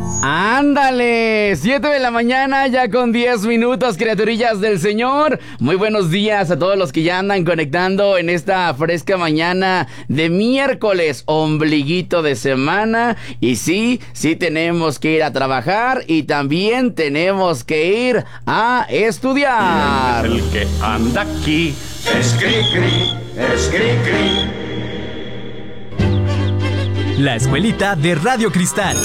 Ándale, 7 de la mañana ya con 10 minutos, criaturillas del Señor. Muy buenos días a todos los que ya andan conectando en esta fresca mañana de miércoles, ombliguito de semana. Y sí tenemos que ir a trabajar y también tenemos que ir a estudiar. El que anda aquí es cri-cri, es cri-cri. La escuelita de Radio Cristal.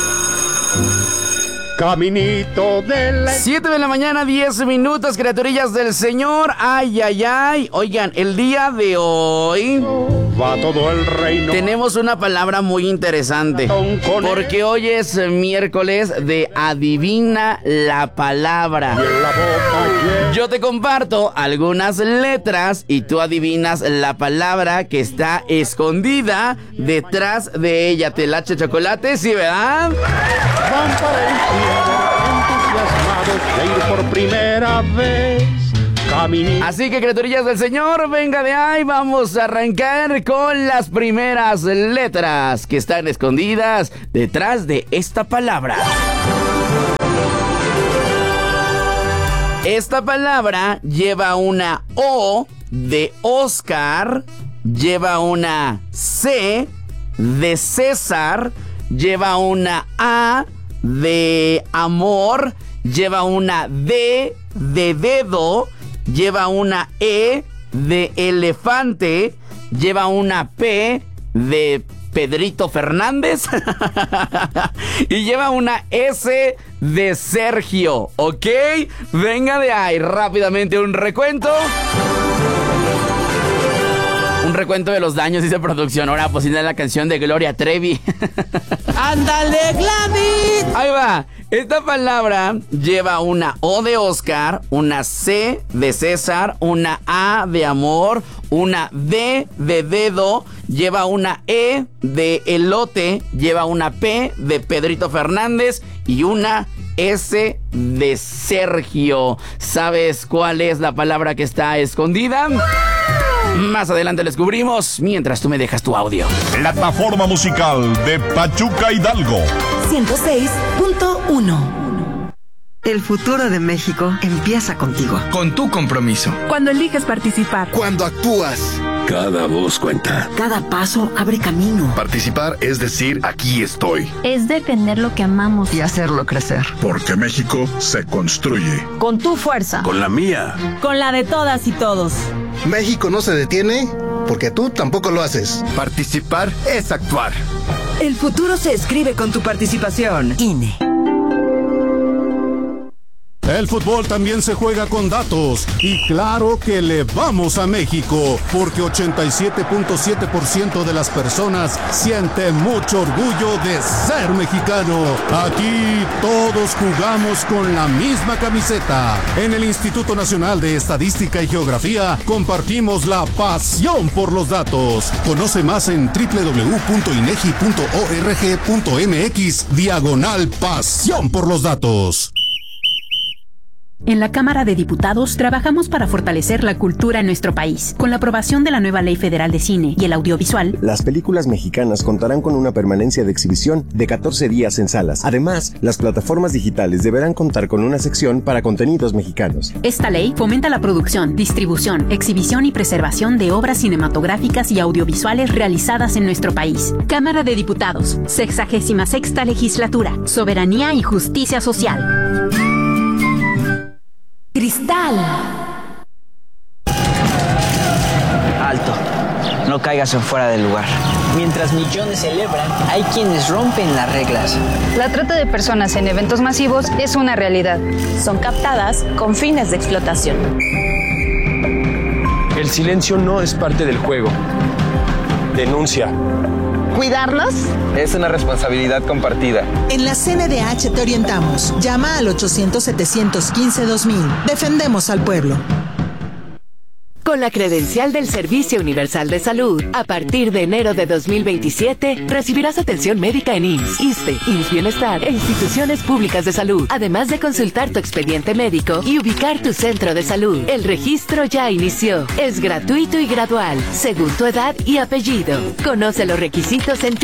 Caminito de la... 7 de la mañana, 10 minutos, criaturillas del Señor. Ay, ay, ay. Oigan, el día de hoy va todo el reino. Tenemos una palabra muy interesante, porque hoy es miércoles de Adivina la Palabra. Yo te comparto algunas letras y tú adivinas la palabra que está escondida detrás de ella. ¿Te late chocolate? Sí, ¿verdad? Van para el cielo, entusiasmados de ir por primera vez. Así que, criaturillas del Señor, venga de ahí, vamos a arrancar con las primeras letras que están escondidas detrás de esta palabra. Esta palabra lleva una O de Oscar, lleva una C de César, lleva una A de amor, lleva una D de dedo, lleva una E de elefante, lleva una P de Pedrito Fernández y lleva una S de Sergio, ¿ok? Venga de ahí, rápidamente un recuento. Un recuento de los daños, dice producción. Ahora pues la canción de Gloria Trevi. ¡Ándale, Gladys! Ahí va. Esta palabra lleva una O de Oscar, una C de César, una A de amor, una D de dedo, lleva una E de elote, lleva una P de Pedrito Fernández y una S de Sergio. ¿Sabes cuál es la palabra que está escondida? Más adelante lo descubrimos, mientras tú me dejas tu audio. Plataforma musical de Pachuca Hidalgo 106.1. El futuro de México empieza contigo. Con tu compromiso. Cuando eliges participar. Cuando actúas. Cada voz cuenta. Cada paso abre camino. Participar es decir, aquí estoy. Es defender lo que amamos. Y hacerlo crecer. Porque México se construye. Con tu fuerza. Con la mía. Con la de todas y todos. México no se detiene porque tú tampoco lo haces. Participar es actuar. El futuro se escribe con tu participación. INE. El fútbol también se juega con datos y claro que le vamos a México porque 87.7% de las personas siente mucho orgullo de ser mexicano. Aquí todos jugamos con la misma camiseta. En el Instituto Nacional de Estadística y Geografía compartimos la pasión por los datos. Conoce más en www.inegi.org.mx/pasión por los datos. En la Cámara de Diputados trabajamos para fortalecer la cultura en nuestro país. Con la aprobación de la nueva Ley Federal de Cine y el Audiovisual, las películas mexicanas contarán con una permanencia de exhibición de 14 días en salas. Además, las plataformas digitales deberán contar con una sección para contenidos mexicanos. Esta ley fomenta la producción, distribución, exhibición y preservación de obras cinematográficas y audiovisuales realizadas en nuestro país. Cámara de Diputados, 66ª Legislatura, Soberanía y Justicia Social. Cristal. Alto, no caigas en fuera del lugar. Mientras millones celebran, hay quienes rompen las reglas. La trata de personas en eventos masivos es una realidad. Son captadas con fines de explotación. El silencio no es parte del juego. Denuncia. ¿Cuidarnos? Es una responsabilidad compartida. En la CNDH te orientamos. Llama al 800-715-2000. Defendemos al pueblo. Con la credencial del Servicio Universal de Salud, a partir de enero de 2027, recibirás atención médica en IMSS, ISSSTE, IMSS Bienestar e instituciones públicas de salud, además de consultar tu expediente médico y ubicar tu centro de salud. El registro ya inició. Es gratuito y gradual, según tu edad y apellido. Conoce los requisitos en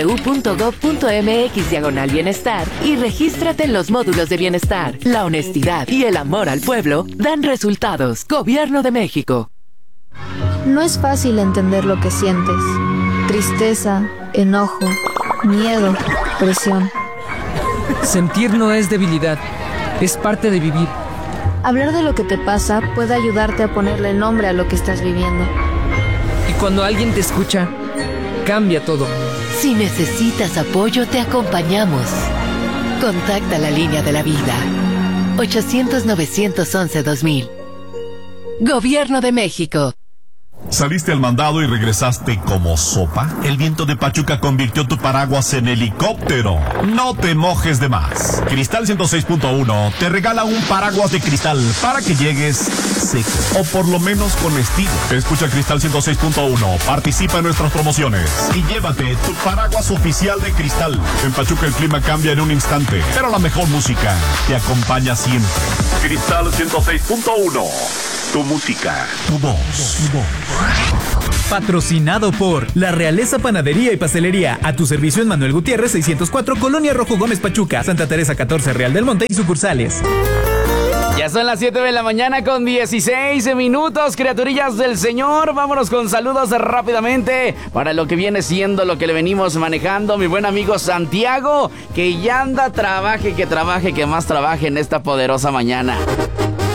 www.gov.mx/bienestar y regístrate en los módulos de bienestar. La honestidad y el amor al pueblo dan resultados. Gobierno de México. No es fácil entender lo que sientes. Tristeza, enojo, miedo, presión. Sentir no es debilidad, es parte de vivir. Hablar de lo que te pasa puede ayudarte a ponerle nombre a lo que estás viviendo. Y cuando alguien te escucha, cambia todo. Si necesitas apoyo, te acompañamos. Contacta la línea de la vida. 800-911-2000. Gobierno de México. ¿Saliste al mandado y regresaste como sopa? El viento de Pachuca convirtió tu paraguas en helicóptero. No te mojes de más. Cristal 106.1 te regala un paraguas de cristal para que llegues seco, o por lo menos con estilo. Escucha Cristal 106.1, participa en nuestras promociones y llévate tu paraguas oficial de Cristal. En Pachuca el clima cambia en un instante, pero la mejor música te acompaña siempre. Cristal 106.1. Tu música, tu voz. Patrocinado por La Realeza Panadería y Pastelería. A tu servicio en Manuel Gutiérrez 604, Colonia Rojo Gómez Pachuca, Santa Teresa 14, Real del Monte y sucursales. Ya son las 7 de la mañana con 16 minutos, criaturillas del Señor. Vámonos con saludos rápidamente para lo que viene siendo lo que le venimos manejando. Mi buen amigo Santiago, que ya anda, que trabaje, que más trabaje en esta poderosa mañana.